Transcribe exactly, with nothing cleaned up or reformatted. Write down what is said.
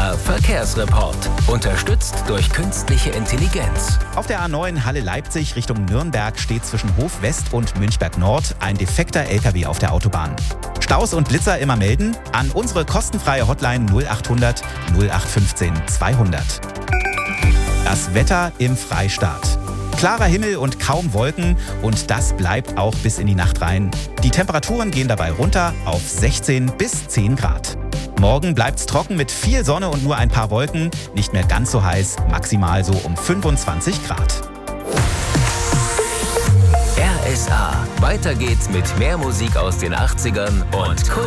R Verkehrsreport. Unterstützt durch künstliche Intelligenz. Auf der A neun Halle-Leipzig Richtung Nürnberg steht zwischen Hof West und Münchberg Nord ein defekter L K W auf der Autobahn. Staus und Blitzer immer melden an unsere kostenfreie Hotline null achthundert null acht fünfzehn zweihundert. Das Wetter im Freistaat. Klarer Himmel und kaum Wolken und das bleibt auch bis in die Nacht rein. Die Temperaturen gehen dabei runter auf sechzehn bis zehn Grad. Morgen bleibt's trocken mit viel Sonne und nur ein paar Wolken. Nicht mehr ganz so heiß, maximal so um fünfundzwanzig Grad. R S A. Weiter geht's mit mehr Musik aus den achtzigern und